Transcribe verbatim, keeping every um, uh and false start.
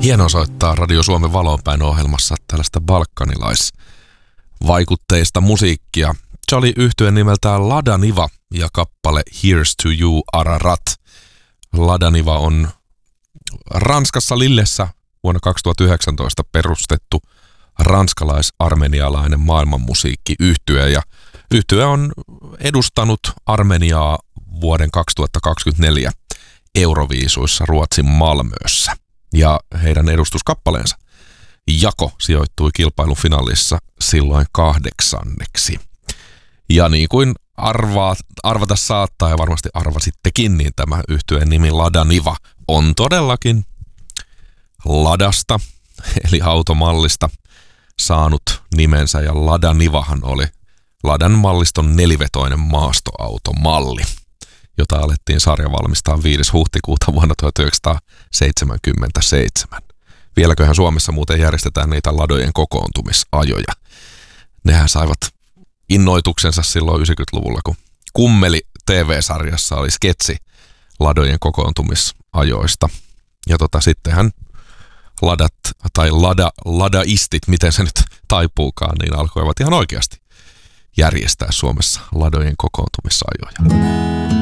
Hienoa soittaa Radio Suomen Valonpäin ohjelmassa tällaista balkanilaisvaikutteista musiikkia. Se oli yhtyen nimeltään Ladaniva ja kappale Here's to You Ararat. Ladaniva on Ranskassa Lillessä vuonna kaksituhattayhdeksäntoista perustettu ranskalais-armenialainen maailmanmusiikkiyhtye ja yhtye on edustanut Armeniaa vuoden kaksituhattakaksikymmentäneljä Euroviisuissa Ruotsin Malmössä. Ja heidän edustuskappaleensa Jako sijoittui kilpailun finaalissa silloin kahdeksanneksi. Ja niin kuin arvaa, arvata saattaa ja varmasti arvasittekin, niin tämä yhtyeen nimi Ladaniva on todellakin Ladasta, eli automallista, saanut nimensä. Ja Ladanivahan oli Ladan malliston nelivetoinen maastoautomalli, jota alettiin sarja valmistaa viides huhtikuuta vuonna tuhatyhdeksänsataaseitsemänkymmentäseitsemän. Vieläköhän Suomessa muuten järjestetään niitä Ladojen kokoontumisajoja. Nehän saivat innoituksensa silloin yhdeksänkymmentäluvulla, kun Kummeli T V-sarjassa oli sketsi Ladojen kokoontumisajoista. Ja tota, sittenhän Ladat, tai lada, ladaistit, miten se nyt taipuukaan, niin alkoivat ihan oikeasti järjestää Suomessa Ladojen kokoontumisajoja.